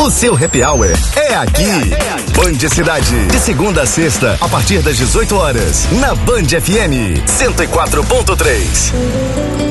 O seu happy hour é aqui. Band Cidade, de segunda a sexta, a partir das 18 horas, na Band FM 104.3.